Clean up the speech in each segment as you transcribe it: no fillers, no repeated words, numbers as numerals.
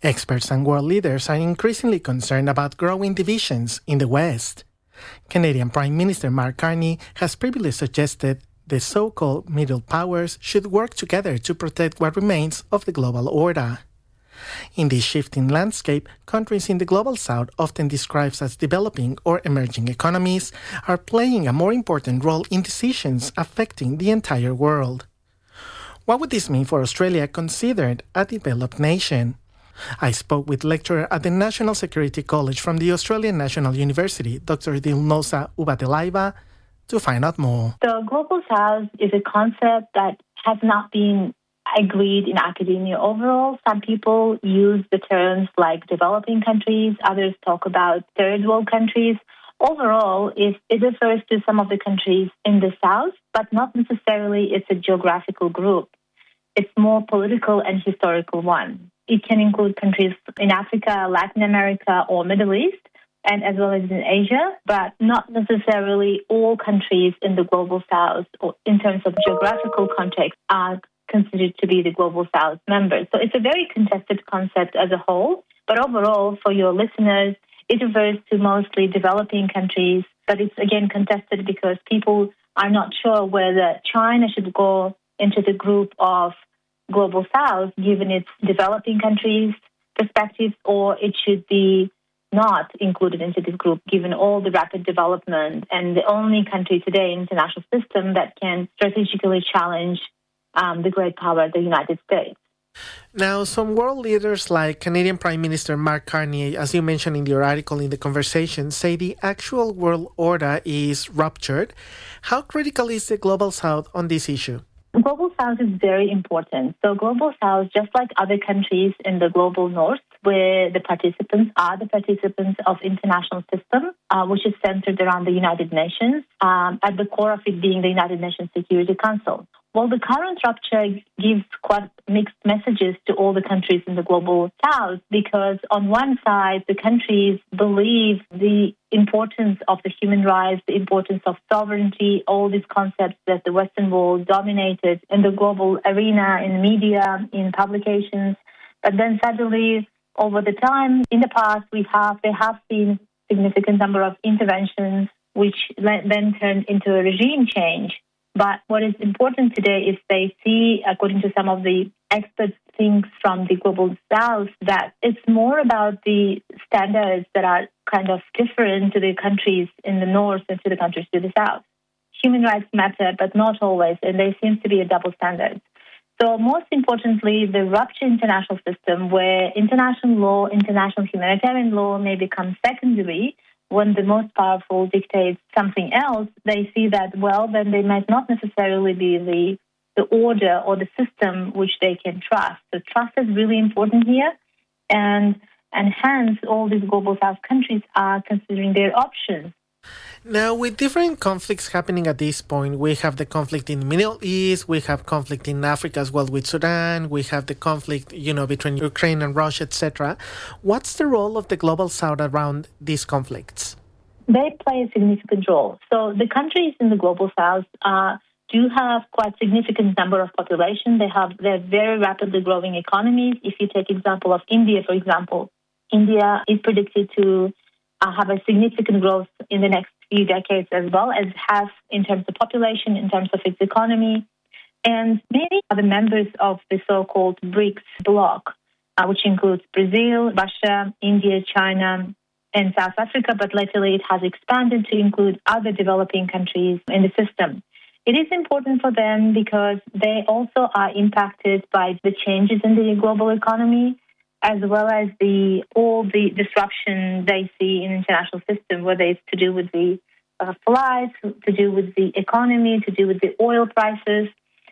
Experts and world leaders are increasingly concerned about growing divisions in the West. Canadian Prime Minister Mark Carney has previously suggested the so-called middle powers should work together to protect what remains of the global order. In this shifting landscape, countries in the global south, often described as developing or emerging economies, are playing a more important role in decisions affecting the entire world. What would this mean for Australia, considered a developed nation? I spoke with lecturer at the National Security College from the Australian National University, Dr. Dilnosa Ubatelaiva, to find out more. The Global South is a concept that has not been agreed in academia overall. Some people use the terms like developing countries, others talk about third world countries. Overall, it refers to some of the countries in the South, but not necessarily it's a geographical group. It's more political and historical one. It can include countries in Africa, Latin America, or Middle East, and as well as in Asia, but not necessarily all countries in the Global South, or in terms of geographical context, are considered to be the Global South members. So it's a very contested concept as a whole, but overall, for your listeners, it refers to mostly developing countries, but it's again contested because people are not sure whether China should go into the group of Global South, given its developing countries' perspectives, or it should be not included into this group, given all the rapid development and the only country today in the international system that can strategically challenge the great power, the United States. Now, some world leaders like Canadian Prime Minister Mark Carney, as you mentioned in your article in the conversation, say the actual world order is ruptured. How critical is the Global South on this issue? Global South is very important. So Global South, just like other countries in the Global North, where the participants are the participants of international system, which is centered around the United Nations, at the core of it being the United Nations Security Council. Well, the current rupture gives quite mixed messages to all the countries in the Global South because on one side, the countries believe the importance of the human rights, the importance of sovereignty, all these concepts that the Western world dominated in the global arena, in media, in publications. But then suddenly, over the time, in the past, there have been significant number of interventions which then turned into a regime change. But what is important today is they see, according to some of the experts, things from the Global South, that it's more about the standards that are kind of different to the countries in the North and to the countries to the South. Human rights matter, but not always, and there seems to be a double standard. So most importantly, the ruptured international system where international law, international humanitarian law may become secondary when the most powerful dictates something else, they see that, well, then they might not necessarily be the order or the system which they can trust. So trust is really important here, and hence all these Global South countries are considering their options. Now, with different conflicts happening at this point, we have the conflict in the Middle East, we have conflict in Africa as well with Sudan, we have the conflict, between Ukraine and Russia, etc. What's the role of the Global South around these conflicts? They play a significant role. So the countries in the Global South do have quite significant number of population. They're very rapidly growing economies. If you take example of India, for example, India is predicted to have a significant growth in the next few decades as well as has in terms of population, in terms of its economy. And many other members of the so-called BRICS bloc, which includes Brazil, Russia, India, China, and South Africa, but lately it has expanded to include other developing countries in the system. It is important for them because they also are impacted by the changes in the global economy, as well as all the disruption they see in the international system, whether it's to do with the flights, to do with the economy, to do with the oil prices.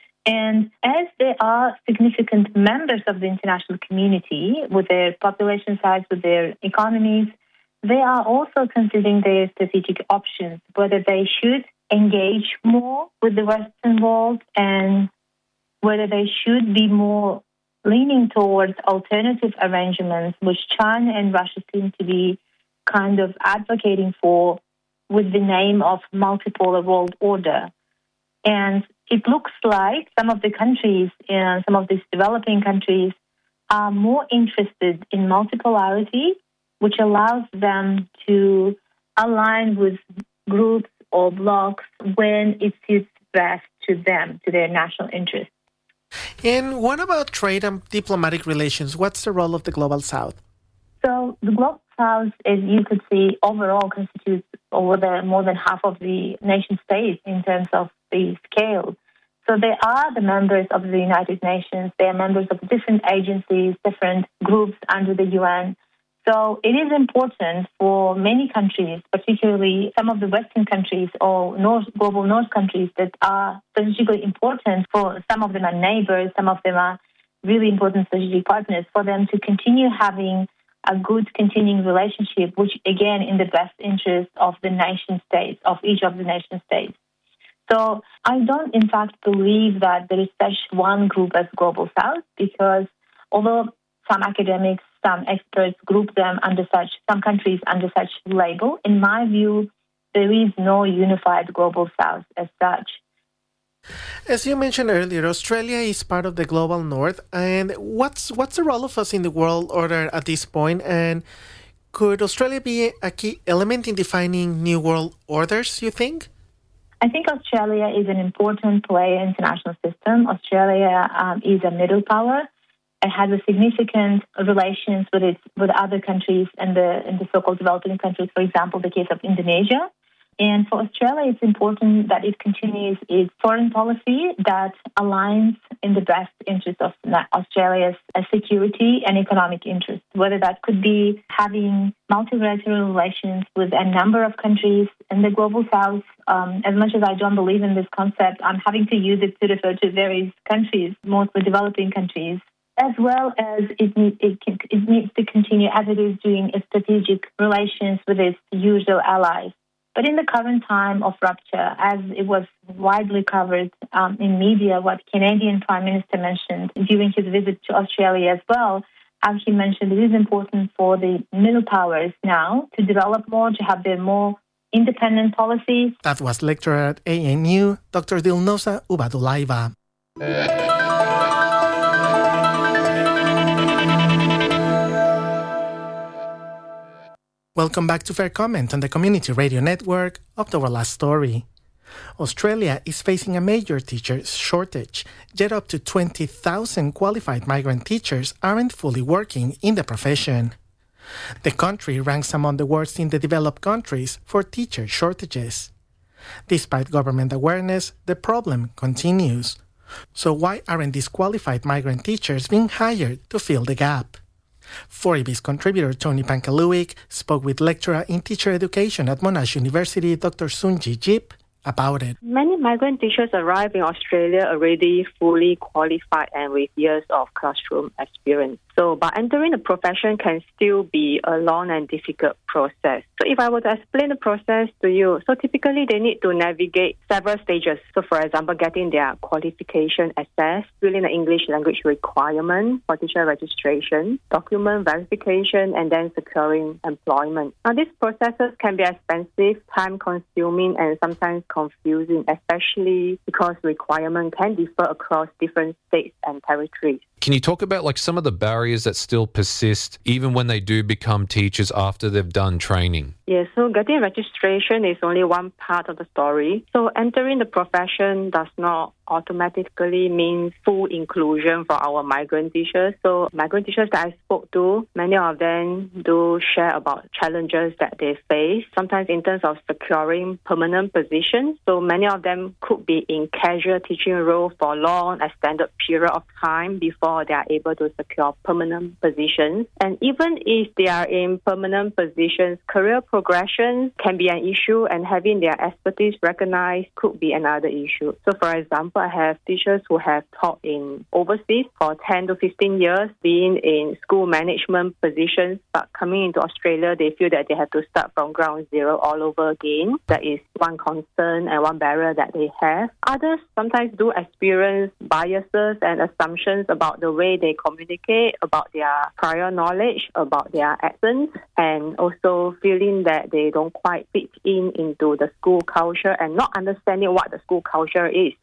And as they are significant members of the international community, with their population size, with their economies, they are also considering their strategic options, whether they should engage more with the Western world and whether they should be more leaning towards alternative arrangements, which China and Russia seem to be kind of advocating for with the name of multipolar world order. And it looks like some of the countries, some of these developing countries, are more interested in multipolarity, which allows them to align with groups or blocs when it suits best to them, to their national interests. And what about trade and diplomatic relations? What's the role of the Global South? So the Global South, as you could see, overall constitutes more than half of the nation states in terms of the scale. So they are the members of the United Nations. They are members of different agencies, different groups under the UN. So it is important for many countries, particularly some of the Western countries or global North countries that are strategically important. For some of them are neighbors, some of them are really important strategic partners, for them to continue having a good continuing relationship, which again in the best interest of the nation states, of each of the nation states. So I don't in fact believe that there is such one group as Global South, because although some academics, some experts group them under some countries under such label, in my view, there is no unified Global South as such. As you mentioned earlier, Australia is part of the Global North. And what's the role of us in the world order at this point? And could Australia be a key element in defining new world orders, you think? I think Australia is an important player in the international system. Australia is a middle power. It has a significant relations with other countries and the so-called developing countries, for example, the case of Indonesia. And for Australia, it's important that it continues its foreign policy that aligns in the best interest of Australia's security and economic interests, whether that could be having multilateral relations with a number of countries in the Global South. As much as I don't believe in this concept, I'm having to use it to refer to various countries, mostly developing countries, as well as it needs to continue as it is doing its strategic relations with its usual allies. But in the current time of rupture, as it was widely covered in media, what Canadian Prime Minister mentioned during his visit to Australia as well, as he mentioned, it is important for the middle powers now to develop more, to have their more independent policies. That was lecturer at ANU, Dr. Dilnosa Ubadulaiva. Welcome back to Fair Comment on the Community Radio Network of Our Last Story. Australia is facing a major teacher shortage, yet up to 20,000 qualified migrant teachers aren't fully working in the profession. The country ranks among the worst in the developed countries for teacher shortages. Despite government awareness, the problem continues. So why aren't these qualified migrant teachers being hired to fill the gap? 4EB's contributor Tony Pankaluik spoke with lecturer in teacher education at Monash University, Dr. Sunji Jip, about it. Many migrant teachers arrive in Australia already fully qualified and with years of classroom experience. But entering the profession can still be a long and difficult process. So if I were to explain the process to you, so typically they need to navigate several stages. So for example, getting their qualification assessed, filling the English language requirement for teacher registration, document verification, and then securing employment. Now these processes can be expensive, time-consuming, and sometimes confusing, especially because requirements can differ across different states and territories. Can you talk about some of the barriers that still persist even when they do become teachers after they've done training? Yes, so getting registration is only one part of the story. So entering the profession does not automatically mean full inclusion for our migrant teachers. So migrant teachers that I spoke to, many of them do share about challenges that they face, sometimes in terms of securing permanent positions. So many of them could be in casual teaching role for long, extended period of time before they are able to secure permanent positions. And even if they are in permanent positions, career progression can be an issue, and having their expertise recognized could be another issue. So for example, I have teachers who have taught in overseas for 10 to 15 years, being in school management positions, but coming into Australia, they feel that they have to start from ground zero all over again. That is one concern and one barrier that they have. Others sometimes do experience biases and assumptions about the way they communicate, about their prior knowledge, about their accents, and also feeling that they don't quite fit into the school culture and not understanding what the school culture is. So there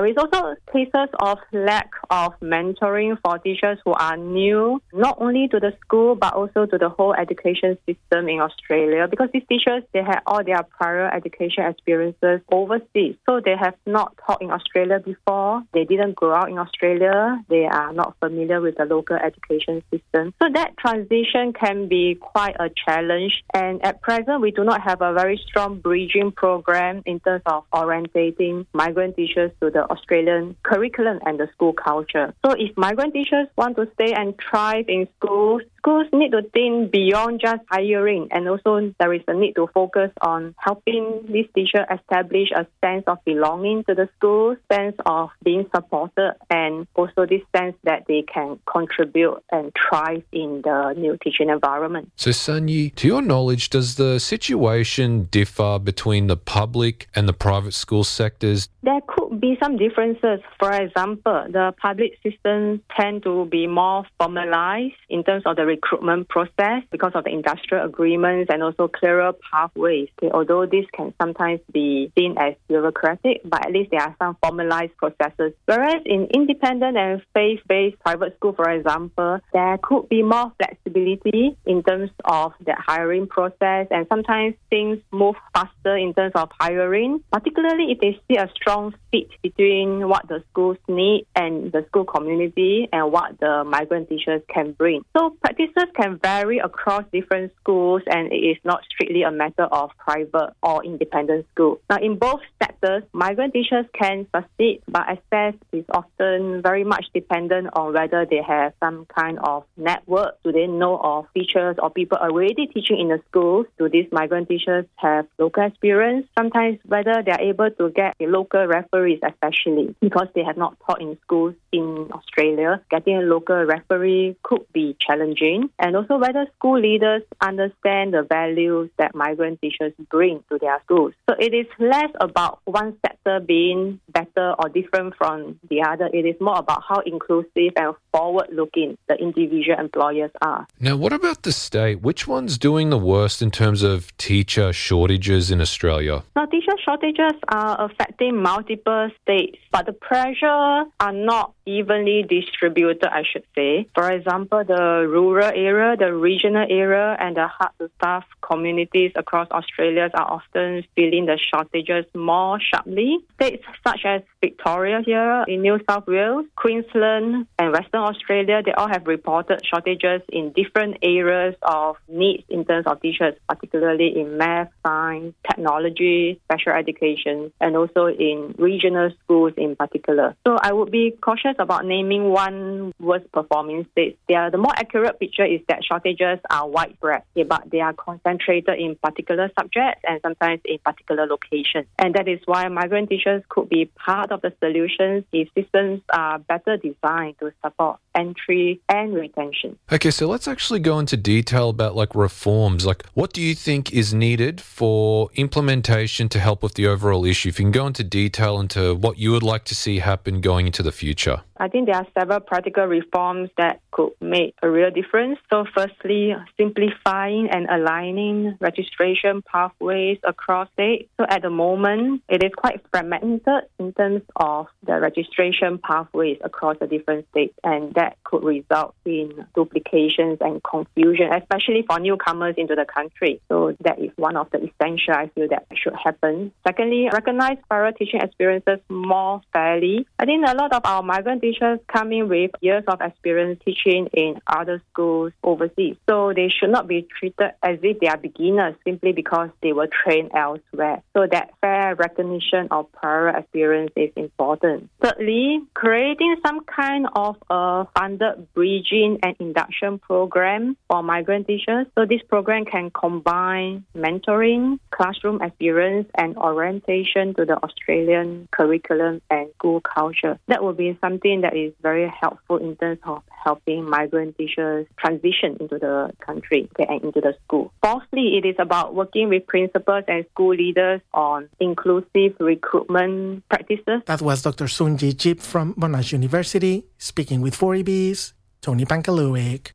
There is also cases of lack of mentoring for teachers who are new, not only to the school, but also to the whole education system in Australia, because these teachers, they had all their prior education experiences overseas. So they have not taught in Australia before. They didn't grow up in Australia. They are not familiar with the local education system. So that transition can be quite a challenge. And at present, we do not have a very strong bridging program in terms of orientating migrant teachers to the Australian curriculum and the school culture. So if migrant teachers want to stay and thrive in schools need to think beyond just hiring, and also there is a need to focus on helping these teachers establish a sense of belonging to the school, sense of being supported, and also this sense that they can contribute and thrive in the new teaching environment. So Sanyi, to your knowledge, does the situation differ between the public and the private school sectors? There could be some differences. For example, the public systems tend to be more formalized in terms of the recruitment process because of the industrial agreements and also clearer pathways. Okay, although this can sometimes be seen as bureaucratic, but at least there are some formalized processes. Whereas in independent and faith-based private school, for example, there could be more flexibility in terms of the hiring process, and sometimes things move faster in terms of hiring, particularly if they see a strong fit between what the schools need and the school community and what the migrant teachers can bring. So practices can vary across different schools, and it is not strictly a matter of private or independent school. Now, in both sectors, migrant teachers can succeed, but access is often very much dependent on whether they have some kind of network. Do they know of teachers or people already teaching in the schools? Do these migrant teachers have local experience? Sometimes whether they are able to get local referees, especially because they have not taught in schools in Australia. Getting a local referee could be challenging. And also whether school leaders understand the values that migrant teachers bring to their schools. So it is less about one sector being better or different from the other. It is more about how inclusive and forward-looking the individual employers are. Now, what about the state? Which one's doing the worst in terms of teacher shortages in Australia? Now, teacher shortages are affecting multiple states, but the pressure are not evenly distributed, I should say. For example, the rural area, the regional area, and the hard-to-staff communities across Australia are often feeling the shortages more sharply. States such as Victoria here in New South Wales, Queensland, and Western Australia, they all have reported shortages in different areas of needs in terms of teachers, particularly in math, science, technology, special education, and also in regional schools in particular. So I would be cautious about naming one worst performing state. The more accurate picture is that shortages are widespread, but they are concentrated in particular subjects and sometimes in particular locations. And that is why migrant teachers could be part of the solutions if systems are better designed to support entry and retention. Okay, so let's actually go into detail about reforms. What do you think is needed for implementation to help with the overall issue? If you can go into detail into what you would like to see happen going into the future. I think there are several practical reforms that could make a real difference. So firstly, simplifying and aligning registration pathways across states. So at the moment, it is quite fragmented in terms of the registration pathways across the different states, and that could result in duplications and confusion, especially for newcomers into the country. So that is one of the essential, I feel, that should happen. Secondly, recognize prior teaching experiences more fairly. I think a lot of our migrant teachers come in with years of experience teaching in other schools overseas. So they should not be treated as if they are beginners simply because they were trained elsewhere. So that fair recognition of prior experience is important. Thirdly, creating some kind of a funded bridging and induction program for migrant teachers. So this program can combine mentoring, classroom experience, and orientation to the Australian curriculum and school culture. That will be something that is very helpful in terms of helping migrant teachers transition into the country and into the school. Fourthly, it is about working with principals and school leaders on inclusive recruitment practices. That was Dr. Soonjee Jip from Monash University, speaking with 4EB's Tony Pankaluik.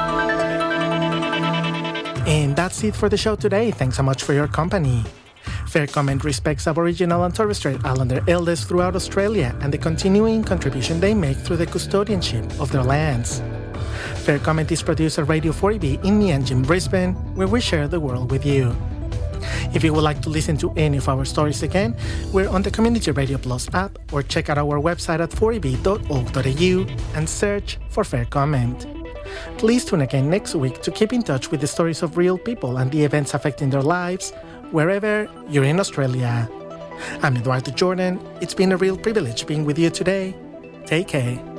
And that's it for the show today. Thanks so much for your company. Fair Comment respects Aboriginal and Torres Strait Islander elders throughout Australia and the continuing contribution they make through the custodianship of their lands. Fair Comment is produced at Radio 4EB in Meanjin, Brisbane, where we share the world with you. If you would like to listen to any of our stories again, we're on the Community Radio Plus app or check out our website at 4eb.org.au and search for Fair Comment. Please tune again next week to keep in touch with the stories of real people and the events affecting their lives, wherever you're in Australia. I'm Eduardo Jordan. It's been a real privilege being with you today. Take care.